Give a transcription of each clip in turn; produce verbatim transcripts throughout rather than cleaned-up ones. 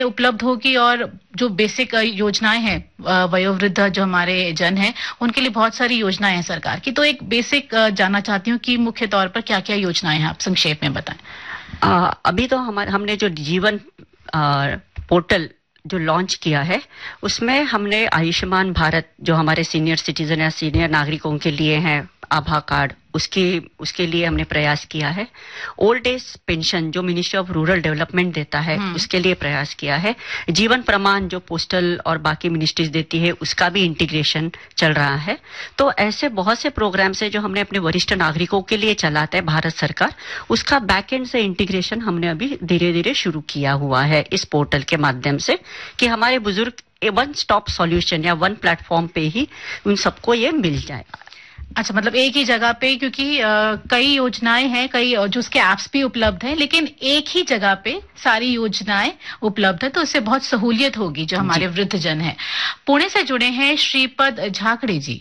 उपलब्ध होगी और जो बेसिक योजनाएं हैं वयोवृद्ध जो हमारे जन हैं उनके लिए बहुत सारी योजनाएं हैं सरकार की। तो एक बेसिक जानना चाहती हूँ कि मुख्य तौर पर क्या क्या योजनाएं हैं, आप संक्षेप में बताएं। आ, अभी तो हमारे हमने जो जीवन आ, पोर्टल जो लॉन्च किया है उसमें हमने आयुष्मान भारत जो हमारे सीनियर सिटीजन या सीनियर नागरिकों के लिए है आभा कार्ड, उसके उसके लिए हमने प्रयास किया है। ओल्ड एज पेंशन जो मिनिस्ट्री ऑफ रूरल डेवलपमेंट देता है उसके लिए प्रयास किया है। जीवन प्रमाण जो पोस्टल और बाकी मिनिस्ट्रीज देती है उसका भी इंटीग्रेशन चल रहा है। तो ऐसे बहुत से प्रोग्राम्स है जो हमने अपने वरिष्ठ नागरिकों के लिए चलाते हैं भारत सरकार, उसका बैक एंड से इंटीग्रेशन हमने अभी धीरे धीरे शुरू किया हुआ है इस पोर्टल के माध्यम से, कि हमारे बुजुर्ग वन स्टॉप सॉल्यूशन या वन प्लेटफॉर्म पे ही उन सबको ये मिल जाए। अच्छा, मतलब एक ही जगह पे, क्योंकि आ, कई योजनाएं हैं, कई जो उसके ऐप्स भी उपलब्ध हैं, लेकिन एक ही जगह पे सारी योजनाएं उपलब्ध है, तो इससे बहुत सहूलियत होगी जो हमारे वृद्ध जन हैं। पुणे से जुड़े हैं श्रीपद झाकड़े जी।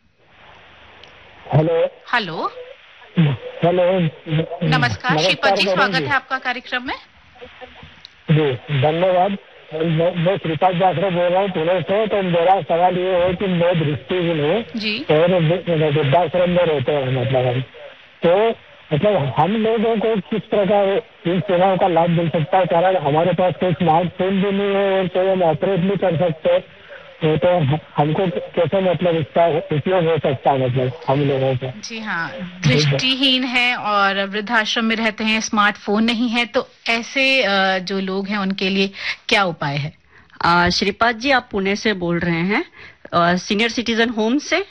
हेलो हेलो हेलो नमस्कार श्रीपद जी, स्वागत है आपका कार्यक्रम में। जी धन्यवाद। मैं श्रीपद झाकड़े बोल रहा हूँ पुणे से। तो मेरा सवाल ये है कि मैं दृष्टिहीन हूँ और वृद्धाश्रम में रहते हैं, मतलब हम तो मतलब हम लोगों को किस प्रकार इन सेवाओं का लाभ मिल सकता है, कारण हमारे पास कोई स्मार्टफोन भी नहीं है और कोई हम ऑपरेट नहीं कर सकते, तो, तो हमको कैसे मतलब इसका उपयोग हो सकता है मतलब हम लोगों को। जी हाँ, दृष्टिहीन है और वृद्धाश्रम में रहते हैं, स्मार्टफोन नहीं है, तो ऐसे जो लोग हैं उनके लिए क्या उपाय है? श्रीपाद जी आप पुणे से बोल रहे हैं, सीनियर सिटीजन होम से?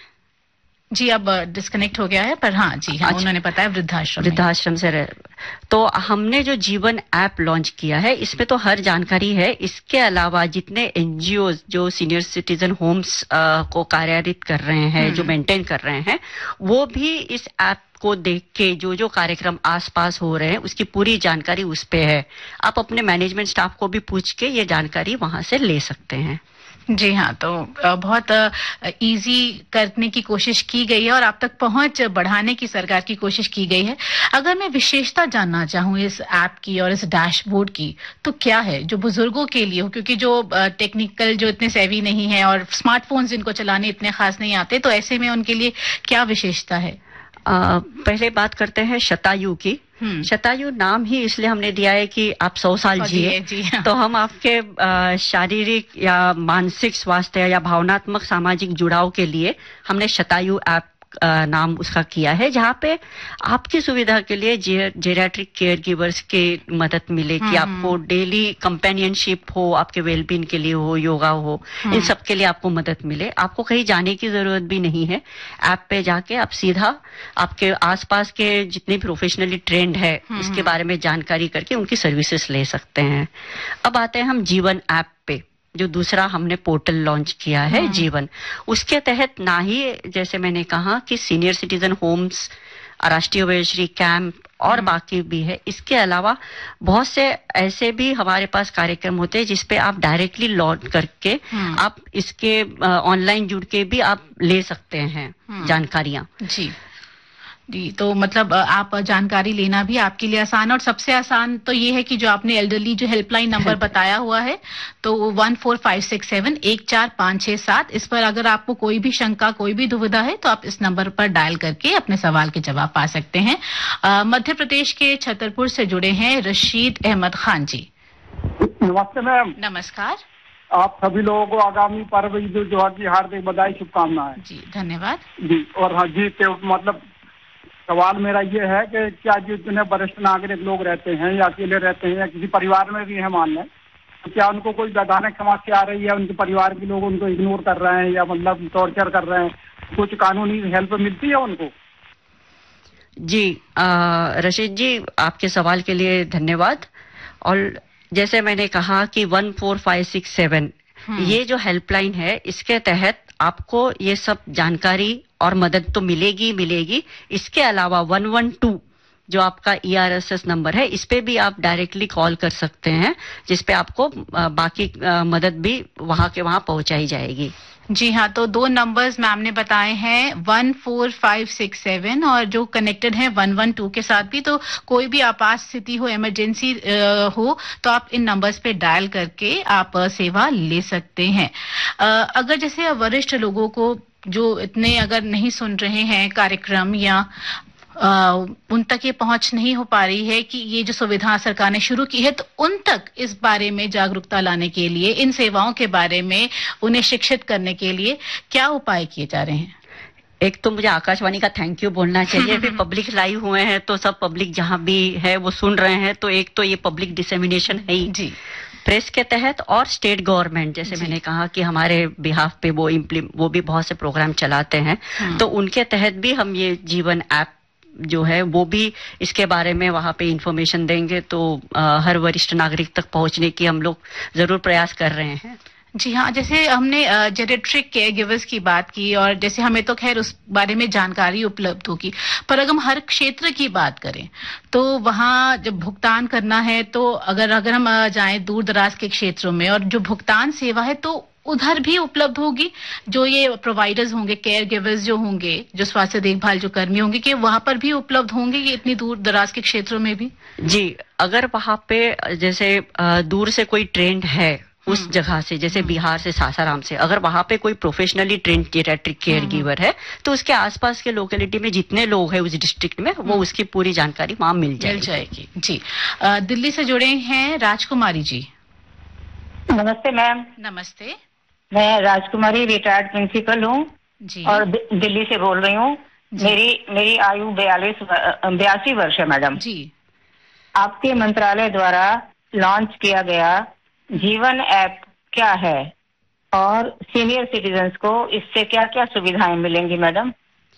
जी अब डिस्कनेक्ट हो गया है, पर हाँ जी हाँ, उन्होंने बताया वृद्धाश्रम वृद्धाश्रम से रह। तो हमने जो जीवन ऐप लॉन्च किया है इसमें तो हर जानकारी है। इसके अलावा जितने एनजीओ जो सीनियर सिटीजन होम्स को कार्यान्वित कर रहे हैं, जो मेंटेन कर रहे हैं, वो भी इस ऐप को देख के जो जो कार्यक्रम आसपास हो रहे हैं उसकी पूरी जानकारी उस पे है। आप अपने मैनेजमेंट स्टाफ को भी पूछ के ये जानकारी वहां से ले सकते हैं। जी हाँ, तो बहुत इजी करने की कोशिश की गई है और आप तक पहुंच बढ़ाने की सरकार की कोशिश की गई है। अगर मैं विशेषता जानना चाहूँ इस ऐप की और इस डैशबोर्ड की, तो क्या है जो बुजुर्गों के लिए हो, क्योंकि जो टेक्निकल जो इतने सेवी नहीं है और स्मार्टफोन जिनको चलाने इतने खास नहीं आते, तो ऐसे में उनके लिए क्या विशेषता है? आ, पहले बात करते हैं शतायु की। शतायु नाम ही इसलिए हमने दिया है कि आप सौ साल जिए, तो हम आपके शारीरिक या मानसिक स्वास्थ्य या भावनात्मक सामाजिक जुड़ाव के लिए हमने शतायु ऐप नाम उसका किया है, जहाँ पे आपकी सुविधा के लिए जेरियाट्रिक केयर गिवर्स की मदद मिले कि आपको डेली कंपेनियनशिप हो, आपके वेलबींग के लिए हो, योगा हो, इन सब के लिए आपको मदद मिले। आपको कहीं जाने की जरूरत भी नहीं है। ऐप पे जाके आप सीधा आपके आसपास के जितने प्रोफेशनली ट्रेंड है इसके बारे में जानकारी करके उनकी सर्विसेज ले सकते हैं। अब आते हैं हम जीवन ऐप पे, जो दूसरा हमने पोर्टल लॉन्च किया है जीवन। उसके तहत ना ही जैसे मैंने कहा कि सीनियर सिटीजन होम्स, राष्ट्रीय वयोश्री कैंप और बाकी भी है, इसके अलावा बहुत से ऐसे भी हमारे पास कार्यक्रम होते हैं जिसपे आप डायरेक्टली लॉन्च करके आप इसके ऑनलाइन जुड़ के भी आप ले सकते हैं जानकारियां। जी जी, तो मतलब आप जानकारी लेना भी आपके लिए आसान, और सबसे आसान तो ये है कि जो आपने एल्डरली जो हेल्पलाइन नंबर बताया हुआ है, तो one four five six seven एक चार पाँच छह सात, इस पर अगर आपको कोई भी शंका, कोई भी दुविधा है तो आप इस नंबर पर डायल करके अपने सवाल के जवाब पा सकते हैं। मध्य प्रदेश के छतरपुर से जुड़े हैं रशीद अहमद खान जी। नमस्ते मैम। नमस्कार। आप सभी लोगों को आगामी पर्व जो जो है हार्दिक बधाई, शुभकामनाएं। जी धन्यवाद जी। और हाँ जी, मतलब सवाल मेरा ये है कि क्या जितने वरिष्ठ नागरिक लोग रहते हैं या अकेले रहते हैं या किसी परिवार में भी है मान लें, तो क्या उनको कोई वैधानिक समस्या आ रही है, उनके परिवार के लोग उनको इग्नोर कर रहे हैं या मतलब टॉर्चर कर रहे हैं, कुछ कानूनी हेल्प मिलती है उनको? जी रशीद जी, आपके सवाल के लिए धन्यवाद। और जैसे मैंने कहा कि one four five six seven ये जो हेल्पलाइन है, इसके तहत आपको ये सब जानकारी और मदद तो मिलेगी मिलेगी इसके अलावा वन वन टू जो आपका E R S S number है, इस पे भी आप डायरेक्टली कॉल कर सकते हैं, जिसपे आपको बाकी मदद भी वहां के वहां पहुंचाई जाएगी। जी हाँ, तो दो नंबर्स मैम ने बताए हैं, one four five six seven और जो कनेक्टेड है वन वन टू के साथ भी। तो कोई भी आपात स्थिति हो, इमरजेंसी हो, तो आप इन नंबर्स पे डायल करके आप सेवा ले सकते हैं। अगर जैसे वरिष्ठ लोगों को जो इतने अगर नहीं सुन रहे हैं कार्यक्रम या Uh, उन तक ये पहुंच नहीं हो पा रही है कि ये जो सुविधा सरकार ने शुरू की है, तो उन तक इस बारे में जागरूकता लाने के लिए, इन सेवाओं के बारे में उन्हें शिक्षित करने के लिए क्या उपाय किए जा रहे हैं? एक तो मुझे आकाशवाणी का थैंक यू बोलना चाहिए। भी पब्लिक लाइव हुए हैं तो सब पब्लिक जहां भी है वो सुन रहे हैं, तो एक तो ये पब्लिक डिसेमिनेशन है ही जी प्रेस के तहत, और स्टेट गवर्नमेंट जैसे मैंने कहा कि हमारे बिहाफ पे वो वो भी बहुत से प्रोग्राम चलाते हैं, तो उनके तहत भी हम ये जीवन ऐप जो है वो भी इसके बारे में वहां पे इंफॉर्मेशन देंगे, तो आ, हर वरिष्ठ नागरिक तक पहुंचने की हम लोग जरूर प्रयास कर रहे हैं। जी हाँ, जैसे हमने जेरिएट्रिक केयर गिवर्स की बात की, और जैसे हमें तो खैर उस बारे में जानकारी उपलब्ध होगी, पर अगर हम हर क्षेत्र की बात करें तो वहाँ जब भुगतान करना है, तो अगर अगर हम जाएं दूर दराज के क्षेत्रों में, और जो भुगतान सेवा है तो उधर भी उपलब्ध होगी, जो ये प्रोवाइडर्स होंगे, केयर गिवर्स जो होंगे, जो स्वास्थ्य देखभाल जो कर्मी होंगे, कि वहां पर भी उपलब्ध होंगे ये इतनी दूर दराज के क्षेत्रों में भी? जी, अगर वहां पे जैसे दूर से कोई ट्रेंड है उस जगह से, जैसे बिहार से, सासाराम से, अगर वहां पे कोई professionally trained geriatric care giver है, तो उसके आसपास के लोकेलिटी में जितने लोग हैं उस डिस्ट्रिक्ट में, वो उसकी पूरी जानकारी वहां मिल जाएगी। मिल जाएगी जी। आ, दिल्ली से जुड़े हैं राजकुमारी जी। नमस्ते मैम। नमस्ते। मैं राजकुमारी, रिटायर्ड प्रिंसिपल हूँ और दिल्ली से बोल रही हूँ। मेरी मेरी आयु बयालीस बयासी वर्ष है मैडम जी। आपके मंत्रालय द्वारा लॉन्च किया गया जीवन ऐप क्या है, और सीनियर सिटीजन्स को इससे क्या क्या सुविधाएं मिलेंगी मैडम?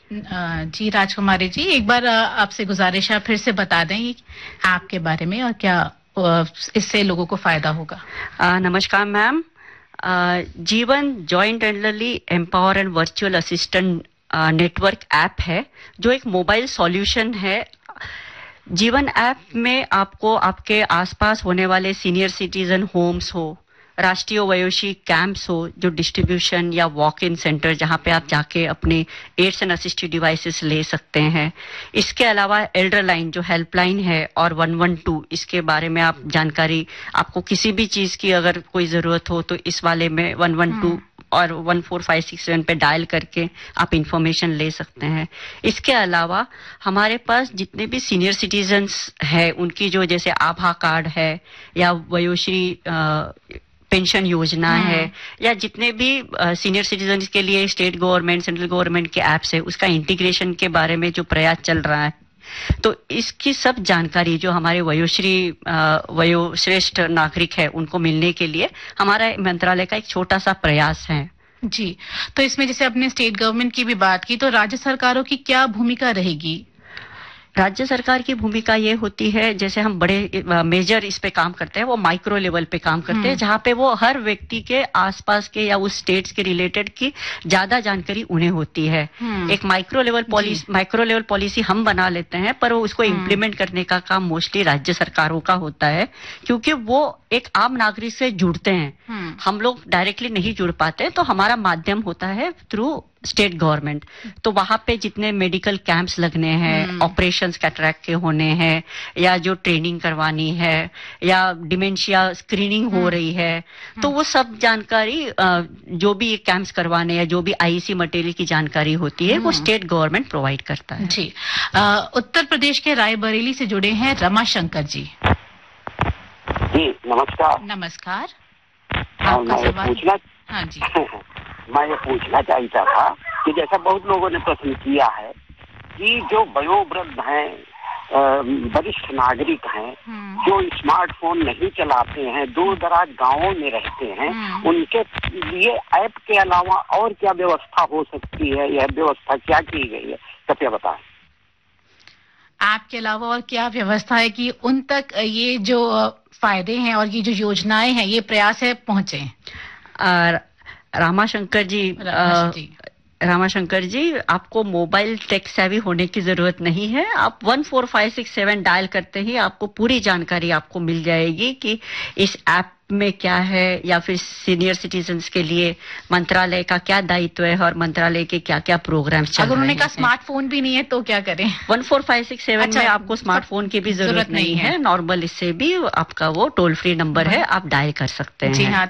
जी राजकुमारी जी, एक बार आपसे गुजारिश है फिर से बता दें ऐप के बारे में और क्या इससे लोगों को फायदा होगा। आ, नमस्कार मैम। जीवन joint elderly empower and virtual assistant network app है, जो एक मोबाइल सॉल्यूशन है। जीवन ऐप में आपको आपके आसपास होने वाले सीनियर सिटीजन होम्स हो, राष्ट्रीय वयोश्री कैंप्स हो, जो डिस्ट्रीब्यूशन या वॉक इन सेंटर जहां पे आप जाके अपने एड्स एंड असिस्टिव डिवाइसेस ले सकते हैं। इसके अलावा एल्डर लाइन जो हेल्पलाइन है और वन वन टू, इसके बारे में आप जानकारी, आपको किसी भी चीज की अगर कोई जरूरत हो तो इस वाले में वन वन टू और one four five six seven पे डायल करके आप इंफॉर्मेशन ले सकते हैं। इसके अलावा हमारे पास जितने भी सीनियर सिटीजन्स है उनकी जो जैसे आभा कार्ड है या वयोश्री पेंशन योजना है, या जितने भी सीनियर सिटीजन के लिए स्टेट गवर्नमेंट, सेंट्रल गवर्नमेंट के एप्स है, उसका इंटीग्रेशन के बारे में जो प्रयास चल रहा है, तो इसकी सब जानकारी जो हमारे वयोश्री वयोश्रेष्ठ नागरिक है उनको मिलने के लिए हमारा मंत्रालय का एक छोटा सा प्रयास है। जी, तो इसमें जैसे अपने स्टेट गवर्नमेंट की भी बात की, तो राज्य सरकारों की क्या भूमिका रहेगी? राज्य सरकार की भूमिका ये होती है, जैसे हम बड़े मेजर इस पे काम करते हैं, वो माइक्रो लेवल पे काम करते हैं, जहाँ पे वो हर व्यक्ति के आसपास के या उस स्टेट्स के रिलेटेड की ज्यादा जानकारी उन्हें होती है। एक micro level policy micro level policy हम बना लेते हैं, पर वो उसको इम्प्लीमेंट करने का काम मोस्टली राज्य सरकारों का होता है, क्योंकि वो एक आम नागरिक से जुड़ते हैं। हम लोग डायरेक्टली नहीं जुड़ पाते, तो हमारा माध्यम होता है थ्रू स्टेट गवर्नमेंट। तो वहां पे जितने मेडिकल कैंप्स लगने हैं, ऑपरेशंस कैटरैक्ट के होने हैं, या जो ट्रेनिंग करवानी है, या डिमेंशिया स्क्रीनिंग हो रही है, तो वो सब जानकारी जो भी कैंप्स करवाने या जो भी आईसी मटेरियल की जानकारी होती है वो स्टेट गवर्नमेंट प्रोवाइड करता है। जी, उत्तर प्रदेश के रायबरेली से जुड़े हैं रमाशंकर जी। जी नमस्कार। नमस्कार। आपका सवाल? पूछना हाँ जी मैं ये पूछना चाहता था कि जैसा बहुत लोगों ने प्रश्न किया है कि जो वयोवृद्ध हैं, वरिष्ठ नागरिक हैं, जो स्मार्टफोन नहीं चलाते हैं, दूर दराज गांवों में रहते हैं, उनके लिए ऐप के अलावा और क्या व्यवस्था हो सकती है? यह व्यवस्था क्या की गई है, कृपया बताएं। ऐप के अलावा और क्या व्यवस्था है कि उन तक ये जो फायदे हैं और ये जो योजनाएं हैं, ये प्रयास है पहुंचे? रामाशंकर जी, जी रामाशंकर जी, आपको मोबाइल टेक सेवी होने की जरूरत नहीं है। आप one four five six seven dial करते ही आपको पूरी जानकारी आपको मिल जाएगी कि इस ऐप में क्या है, या फिर सीनियर सिटीजन्स के लिए मंत्रालय का क्या दायित्व है और मंत्रालय के क्या क्या प्रोग्राम्स चल रहे हैं। अगर उन्हें का स्मार्टफोन भी नहीं है तो क्या करें? One four five six seven में आपको स्मार्टफोन की भी जरूरत नहीं है, नॉर्मल इससे भी आपका वो टोल फ्री नंबर है, आप डायल कर सकते हैं। जी हाँ।